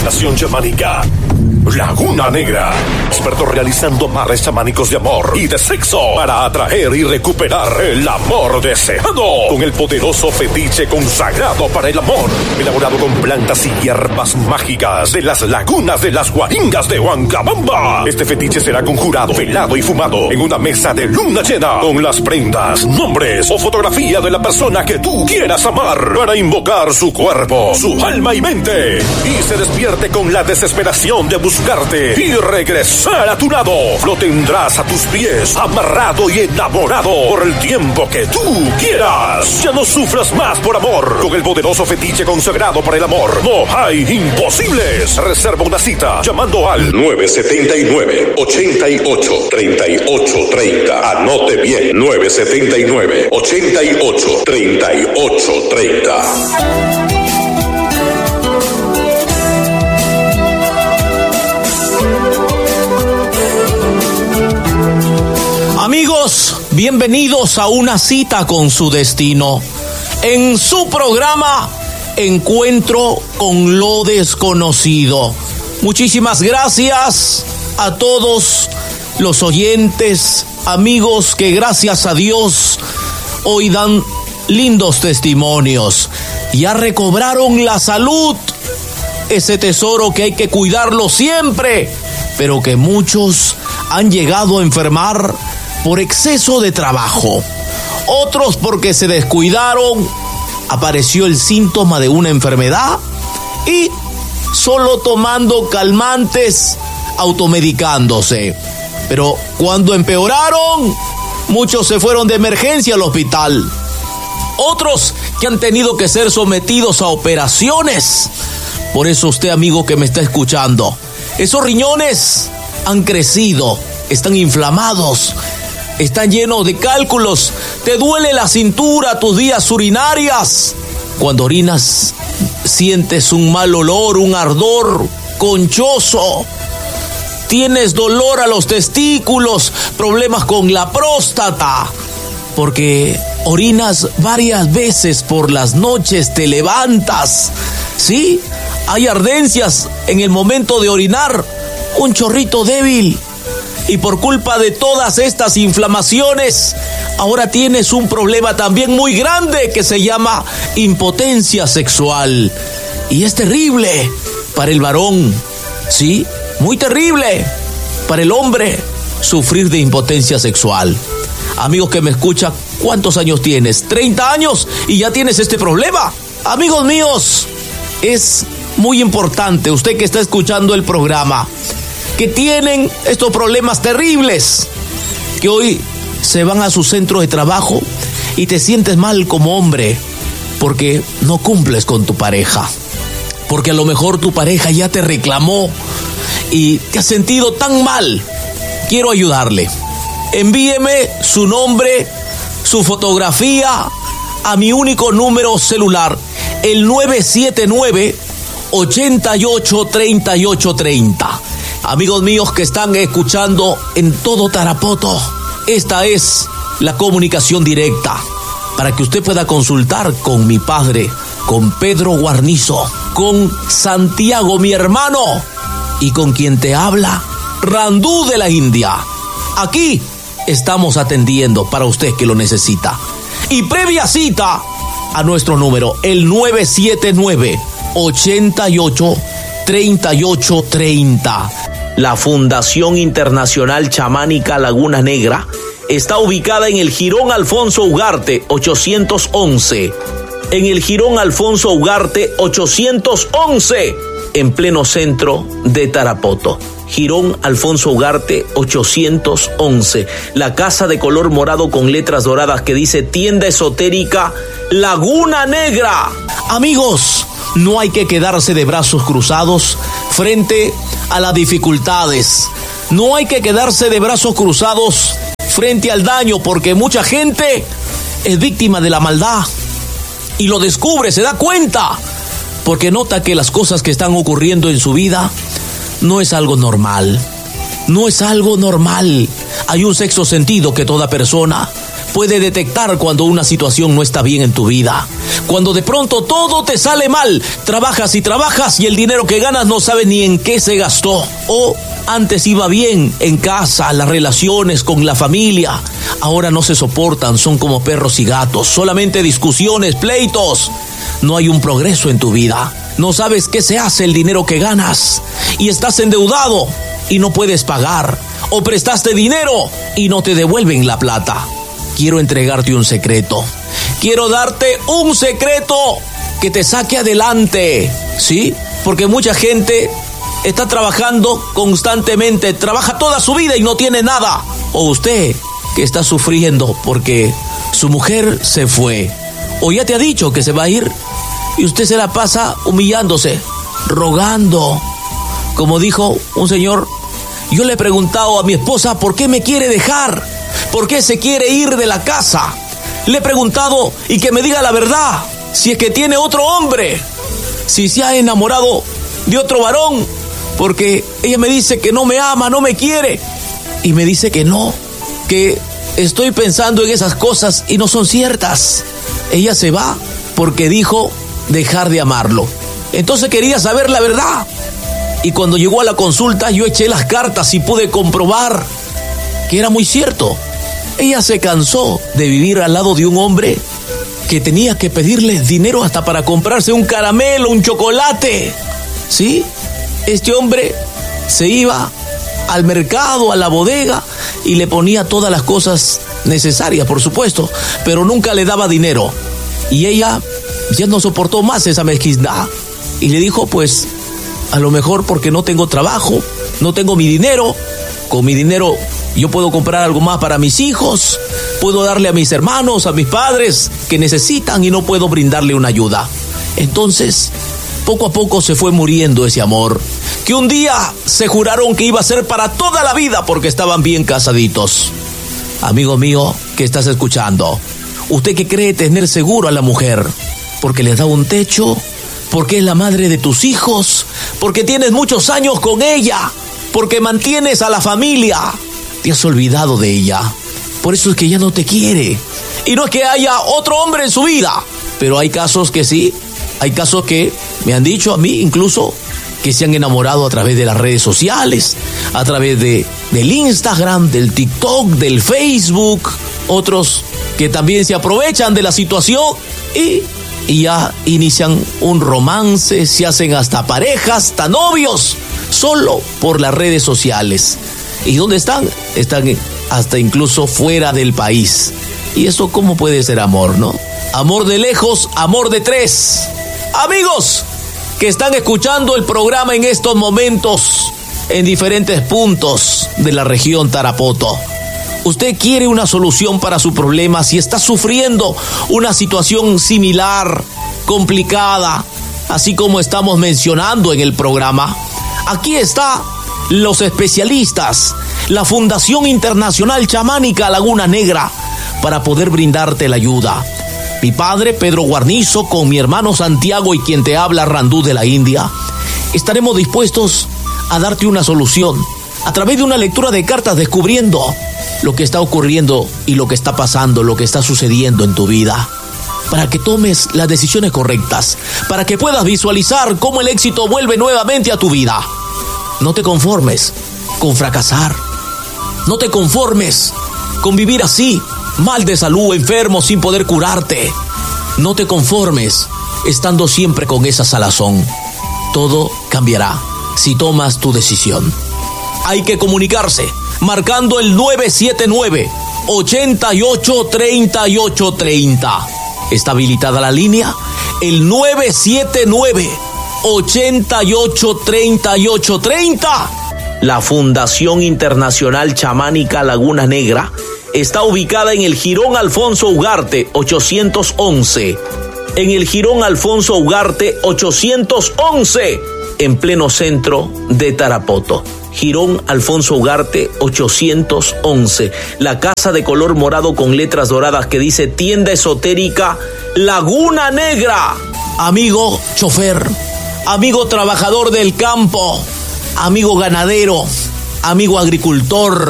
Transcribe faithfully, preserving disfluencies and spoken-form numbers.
Fundación Chamánica Laguna Negra. Expertos realizando mares chamánicos de amor y de sexo para atraer y recuperar el amor deseado. Con el poderoso fetiche consagrado para el amor. Elaborado con plantas y hierbas mágicas de las lagunas de las Guaringas de Huancabamba. Este fetiche será conjurado, velado y fumado en una mesa de luna llena con las prendas, nombres o fotografía de la persona que tú quieras amar para invocar su cuerpo, su alma y mente y se despierte con la desesperación de buscarte y regresar a tu lado. Lo tendrás a tus pies, amarrado y enamorado por el tiempo que tú quieras. Ya no sufras más por amor. Con el poderoso fetiche consagrado para el amor, no hay imposibles. Reserva una cita llamando al nueve siete nueve, ocho ocho, tres ocho tres cero. Anote bien, nueve siete nueve, ocho ocho, tres ocho tres cero. Amigos, bienvenidos a una cita con su destino. En su programa, Encuentro con lo Desconocido. Muchísimas gracias a todos los oyentes, amigos que gracias a Dios hoy dan lindos testimonios. Ya recobraron la salud, ese tesoro que hay que cuidarlo siempre, pero que muchos han llegado a enfermar por exceso de trabajo. Otros porque se descuidaron, apareció el síntoma de una enfermedad y solo tomando calmantes, automedicándose. Pero cuando empeoraron, muchos se fueron de emergencia al hospital. Otros que han tenido que ser sometidos a operaciones. Por eso usted, amigo que me está escuchando, esos riñones han crecido, están inflamados, están llenos de cálculos, te duele la cintura, tus vías urinarias. Cuando orinas sientes un mal olor, un ardor conchoso. Tienes dolor a los testículos, problemas con la próstata, porque orinas varias veces por las noches, te levantas, ¿sí? Hay ardencias en el momento de orinar, un chorrito débil. Y por culpa de todas estas inflamaciones, ahora tienes un problema también muy grande que se llama impotencia sexual. Y es terrible para el varón, ¿sí? Muy terrible para el hombre sufrir de impotencia sexual. Amigos que me escuchan, ¿cuántos años tienes? ¿treinta años y ya tienes este problema? Amigos míos, es muy importante, usted que está escuchando el programa, que tienen estos problemas terribles, que hoy se van a su centro de trabajo y te sientes mal como hombre porque no cumples con tu pareja, porque a lo mejor tu pareja ya te reclamó y te has sentido tan mal. Quiero ayudarle. Envíeme su nombre, su fotografía a mi único número celular, el nueve siete nueve, ocho ocho, tres ocho tres cero. Amigos míos que están escuchando en todo Tarapoto, esta es la comunicación directa para que usted pueda consultar con mi padre, con Pedro Guarnizo, con Santiago, mi hermano, y con quien te habla, Randú de la India. Aquí estamos atendiendo para usted que lo necesita. Y previa cita a nuestro número, el nueve siete nueve, ocho ocho, tres ocho tres cero. La Fundación Internacional Chamánica Laguna Negra está ubicada en el Jirón Alfonso Ugarte ochocientos once. En el Jirón Alfonso Ugarte ochocientos once, en pleno centro de Tarapoto. Jirón Alfonso Ugarte ochocientos once. La casa de color morado con letras doradas que dice Tienda Esotérica Laguna Negra. Amigos, no hay que quedarse de brazos cruzados frente a las dificultades. No hay que quedarse de brazos cruzados frente al daño, porque mucha gente es víctima de la maldad y lo descubre, se da cuenta, porque nota que las cosas que están ocurriendo en su vida no es algo normal. No es algo normal. Hay un sexto sentido que toda persona puede detectar cuando una situación no está bien en tu vida, Cuando de pronto todo te sale mal, trabajas y trabajas y el dinero que ganas no sabes ni en qué se gastó. O antes iba bien en casa, las relaciones con la familia. Ahora no se soportan, son como perros y gatos. Solamente discusiones, pleitos. No hay un progreso en tu vida. No sabes qué se hace el dinero que ganas. Y estás endeudado y no puedes pagar. O prestaste dinero y no te devuelven la plata. Quiero entregarte un secreto. Quiero darte un secreto que te saque adelante, ¿sí? Porque mucha gente está trabajando constantemente, trabaja toda su vida y no tiene nada. O usted que está sufriendo porque su mujer se fue, o ya te ha dicho que se va a ir, y usted se la pasa humillándose, rogando. Como dijo un señor, yo le he preguntado a mi esposa por qué me quiere dejar, por qué se quiere ir de la casa. Le he preguntado y que me diga la verdad, si es que tiene otro hombre, si se ha enamorado de otro varón, porque ella me dice que no me ama, no me quiere, y me dice que no, que estoy pensando en esas cosas y no son ciertas. Ella se va porque dijo dejar de amarlo. Entonces quería saber la verdad, y cuando llegó a la consulta yo eché las cartas y pude comprobar que era muy cierto. Ella se cansó de vivir al lado de un hombre que tenía que pedirle dinero hasta para comprarse un caramelo, un chocolate. ¿Sí? Este hombre se iba al mercado, a la bodega, y le ponía todas las cosas necesarias, por supuesto, pero nunca le daba dinero. Y ella ya no soportó más esa mezquindad y le dijo, pues, a lo mejor porque no tengo trabajo, no tengo mi dinero, con mi dinero yo puedo comprar algo más para mis hijos, puedo darle a mis hermanos, a mis padres que necesitan, y no puedo brindarle una ayuda. Entonces, poco a poco se fue muriendo ese amor, que un día se juraron que iba a ser para toda la vida porque estaban bien casaditos. Amigo mío que estás escuchando, usted que cree tener seguro a la mujer, porque le da un techo, porque es la madre de tus hijos, porque tienes muchos años con ella, porque mantienes a la familia, te has olvidado de ella. Por eso es que ella no te quiere. Y no es que haya otro hombre en su vida, pero hay casos que sí, hay casos que me han dicho a mí incluso que se han enamorado a través de las redes sociales, a través de, del Instagram, del TikTok, del Facebook. Otros que también se aprovechan de la situación y, y ya inician un romance, se hacen hasta parejas, hasta novios, solo por las redes sociales. ¿Y dónde están? Están hasta incluso fuera del país. ¿Y eso cómo puede ser amor, no? Amor de lejos, amor de tres. Amigos que están escuchando el programa en estos momentos en diferentes puntos de la región Tarapoto, usted quiere una solución para su problema. Si está sufriendo una situación similar, complicada, así como estamos mencionando en el programa, aquí está los especialistas, la Fundación Internacional Chamánica Laguna Negra, para poder brindarte la ayuda. Mi padre, Pedro Guarnizo, con mi hermano Santiago y quien te habla, Randú de la India, estaremos dispuestos a darte una solución a través de una lectura de cartas, descubriendo lo que está ocurriendo y lo que está pasando, lo que está sucediendo en tu vida, para que tomes las decisiones correctas, para que puedas visualizar cómo el éxito vuelve nuevamente a tu vida. No te conformes con fracasar. No te conformes con vivir así, mal de salud, enfermo, sin poder curarte. No te conformes estando siempre con esa salazón. Todo cambiará si tomas tu decisión. Hay que comunicarse marcando el nueve siete nueve, ocho ocho, tres ocho tres cero. Está habilitada la línea, el nueve siete nueve, ocho ocho, tres ocho tres cero. La Fundación Internacional Chamánica Laguna Negra está ubicada en el Jirón Alfonso Ugarte ochocientos once. En el Jirón Alfonso Ugarte ochocientos once, en pleno centro de Tarapoto. Jirón Alfonso Ugarte ochocientos once. La casa de color morado con letras doradas que dice Tienda Esotérica Laguna Negra. Amigo chofer, amigo trabajador del campo, amigo ganadero, amigo agricultor,